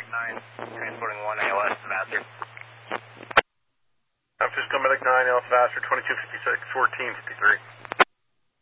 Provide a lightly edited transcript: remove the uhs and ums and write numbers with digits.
9, transporting 1 ALS to Vassar. Fishtail Medic 9, ALS Vassar, 2256, 1453.